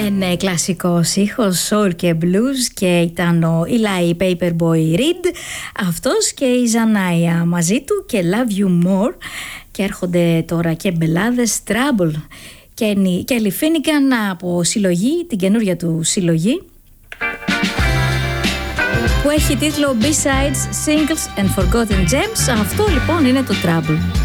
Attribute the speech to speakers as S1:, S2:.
S1: Ναι, κλασικός ήχος, soul και blues, και ήταν ο Eli Paperboy Reed, αυτός και η Ζανάια μαζί του, και Love You More. Και έρχονται τώρα και μπελάδες, Trouble και Kelly Finnegan από συλλογή, την καινούρια του συλλογή, που έχει τίτλο B-Sides, Singles and Forgotten Gems. Αυτό λοιπόν είναι το Trouble.